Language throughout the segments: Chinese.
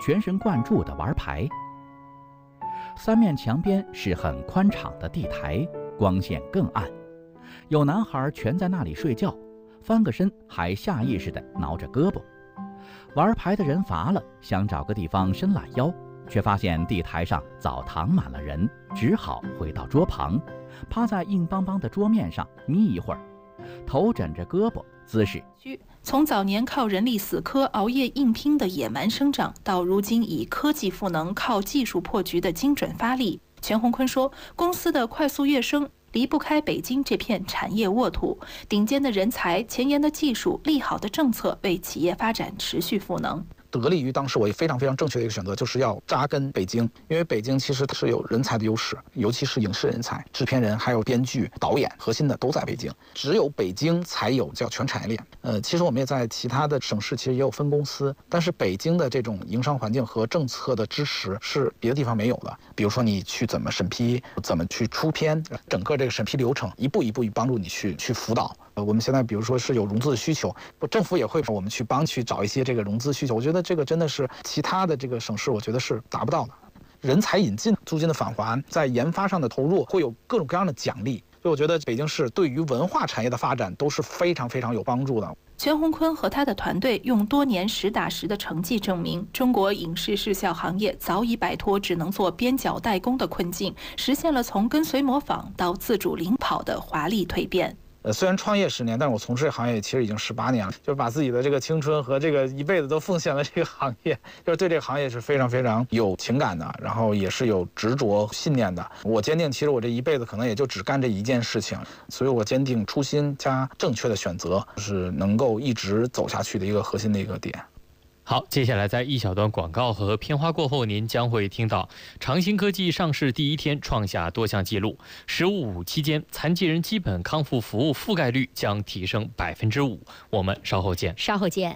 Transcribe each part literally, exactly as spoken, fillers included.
全神贯注地玩牌。三面墙边是很宽敞的地台，光线更暗，有男孩全在那里睡觉，翻个身还下意识地挠着胳膊。玩牌的人乏了，想找个地方伸懒腰，却发现地台上早躺满了人，只好回到桌旁，趴在硬邦邦的桌面上眯一会儿，头枕着胳膊，姿势。 从早年靠人力死磕、熬夜硬拼的野蛮生长，到如今以科技赋能、靠技术破局的精准发力，全红坤说，公司的快速跃升离不开北京这片产业沃土，顶尖的人才、前沿的技术、利好的政策为企业发展持续赋能。 得力于当时我也非常非常正确的一个选择，就是要扎根北京，因为北京其实是有人才的优势，尤其是影视人才、制片人还有编剧、导演，核心的都在北京，只有北京才有叫全产业链。呃，其实我们也在其他的省市其实也有分公司，但是北京的这种营商环境和政策的支持是别的地方没有的。比如说你去怎么审批，怎么去出片，整个这个审批流程一步一步帮助你去去辅导。呃，我们现在比如说是有融资的需求，政府也会我们去帮去找一些这个融资需求。我觉得这个真的是其他的这个省市，我觉得是达不到的。人才引进、租金的返还，在研发上的投入，会有各种各样的奖励。所以我觉得北京市对于文化产业的发展都是非常非常有帮助的。 全红坤和他的团队用多年实打实的成绩证明，中国影视视效行业早已摆脱只能做边角代工的困境，实现了从跟随模仿到自主领跑的华丽蜕变。 呃，虽然创业十年，但是我从事这个行业其实已经十八年了，就是把自己的这个青春和这个一辈子都奉献了这个行业，就是对这个行业是非常非常有情感的，然后也是有执着信念的。我坚定，其实我这一辈子可能也就只干这一件事情，所以我坚定初心加正确的选择，是能够一直走下去的一个核心的一个点。 好，接下来在一小段广告和片花过后，您将会听到长兴科技上市第一天创下多项纪录，十五五期间残疾人基本康复服务覆盖率将提升百分之五。我们稍后见。 稍后见。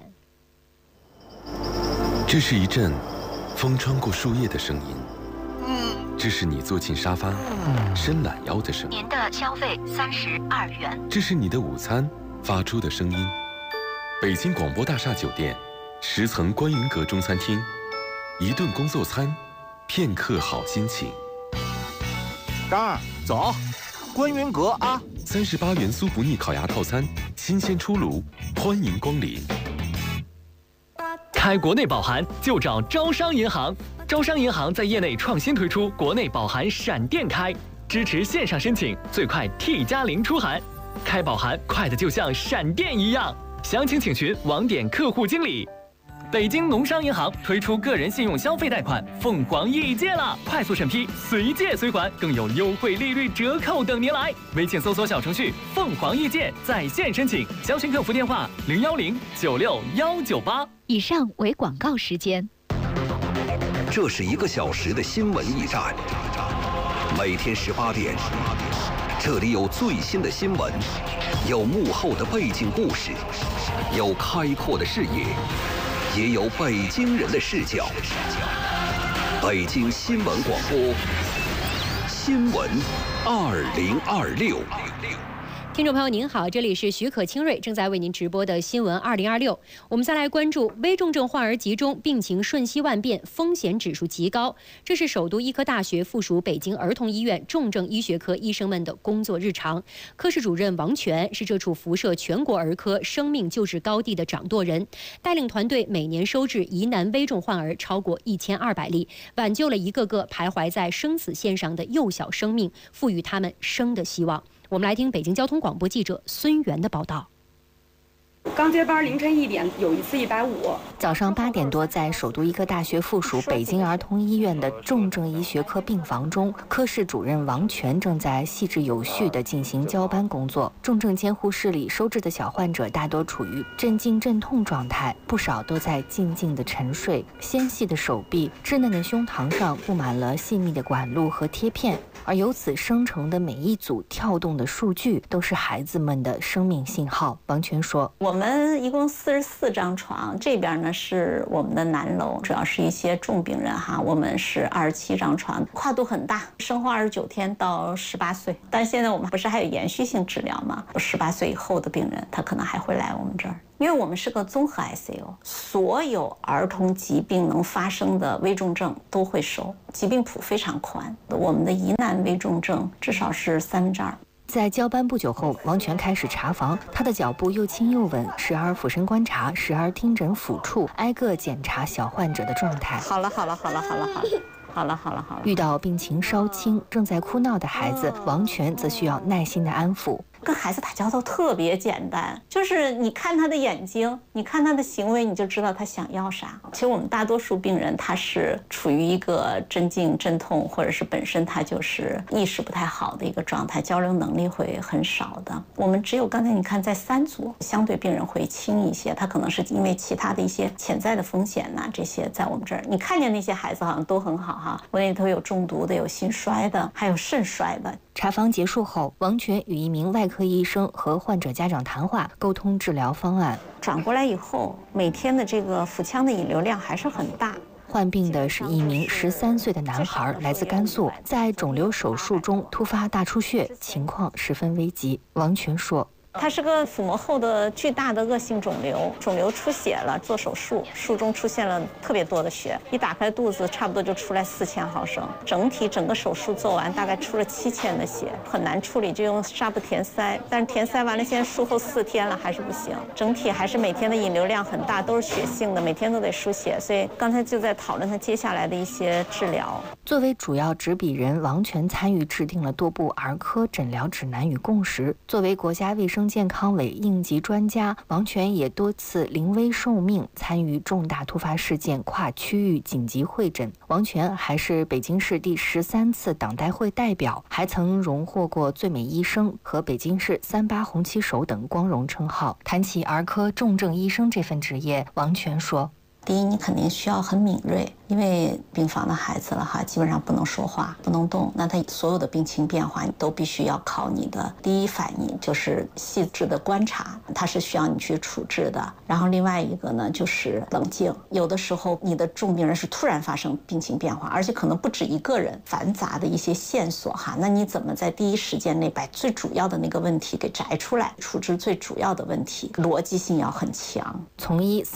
这是一阵风穿过树叶的声音，这是你坐进沙发伸懒腰的声音。 您的消费三十二元。 这是你的午餐发出的声音。北京广播大厦酒店。十层观云阁中餐厅，一顿工作餐，片刻好心情。 张儿，走，观云阁啊！ 三十八元酥不腻烤鸭套餐，新鲜出炉，欢迎光临。 开国内保函就找招商银行。招商银行在业内创新推出国内保函闪电开，支持线上申请，最快 T 加零出函，开保函快的就像闪电一样。详情请询网点客户经理。北京农商银行推出个人信用消费贷款凤凰易借了，快速审批，随借随还，更有优惠利率折扣等您来。微信搜索小程序凤凰易借，在线申请，详询客服电话零幺零九六幺九八。 以上为广告时间。 这是一个小时的新闻驿站，每天十八点，这里有最新的新闻，有幕后的背景故事，有开阔的视野。也有北京人的视角。北京新闻广播，新闻二零二六。 听众朋友您好，这里是许可清瑞正在为您直播的新闻二零二六。我们再来关注危重症患儿集中，病情瞬息万变，风险指数极高。这是首都医科大学附属北京儿童医院重症医学科医生们的工作日常。科室主任王全是这处辐射全国儿科生命救治高地的掌舵人，带领团队每年收治疑难危重患儿超过一千二百例，挽救了一个个徘徊在生死线上的幼小生命，赋予他们生的希望。我们来听北京交通广播记者孙源的报道。 刚接班，凌晨一点有一次一百五。 早上八点多，在首都医科大学附属北京儿童医院的重症医学科病房中，科室主任王全正在细致有序地进行交班工作。重症监护室里收治的小患者大多处于镇静镇痛状态，不少都在静静地沉睡。纤细的手臂、稚嫩的胸膛上布满了细密的管路和贴片，而由此生成的每一组跳动的数据，都是孩子们的生命信号。王全说：“ 我们一共四十四张床，这边呢是我们的南楼，主要是一些重病人哈。我们是二十七张床，跨度很大，生后二十九天到十八岁。但现在我们不是还有延续性治疗吗？十八岁以后的病人，他可能还会来我们这儿。 因为我们是个综合 I C U， 所有儿童疾病能发生的危重症都会收，疾病谱非常宽。我们的疑难危重症至少是三分之二。 在交班不久后，王全开始查房，他的脚步又轻又稳，时而俯身观察，时而听诊抚触，挨个检查小患者的状态。 好了，好了，好了，好了，好了。好了好了好了， 遇到病情稍轻、正在哭闹的孩子，王全则需要耐心的安抚。 跟孩子打交道特别简单，就是你看他的眼睛，你看他的行为，你就知道他想要啥。其实我们大多数病人他是处于一个镇静、镇痛，或者是本身他就是意识不太好的一个状态，交流能力会很少的。我们只有刚才你看在三组，相对病人会轻一些，他可能是因为其他的一些潜在的风险呐、啊，这些在我们这儿，你看见那些孩子好像都很好哈，我那里头有中毒的，有心衰的，还有肾衰的。 查房结束后，王全与一名外科医生和患者家长谈话，沟通治疗方案。 转过来以后，每天的这个腹腔的引流量还是很大。 患病的是一名十三岁的男孩，来自甘肃，在肿瘤手术中突发大出血，情况十分危急。王全说。 它是个腹膜后的巨大的恶性肿瘤，肿瘤出血了，做手术，术中出现了特别多的血，一打开肚子，差不多就出来四千毫升，整体整个手术做完，大概出了七千的血，很难处理，就用纱布填塞，但是填塞完了，现在术后四天了还是不行，整体还是每天的引流量很大，都是血性的，每天都得输血，所以刚才就在讨论他接下来的一些治疗。 作为主要执笔人，王全参与制定了多部儿科诊疗指南与共识。作为国家卫生健康委应急专家，王全也多次临危受命，参与重大突发事件跨区域紧急会诊。王全还是北京市第十三次党代会代表，还曾荣获过最美医生和北京市三八红旗手等光荣称号。谈起儿科重症医生这份职业，王全说： 第一，你肯定需要很敏锐，因为病房的孩子了哈，基本上不能说话，不能动，那他所有的病情变化，你都必须要靠你的第一反应，就是细致的观察，它是需要你去处置的。然后另外一个呢，就是冷静。有的时候你的重病人是突然发生病情变化，而且可能不止一个人，繁杂的一些线索哈，那你怎么在第一时间内把最主要的那个问题给摘出来，处置最主要的问题，逻辑性要很强。 从医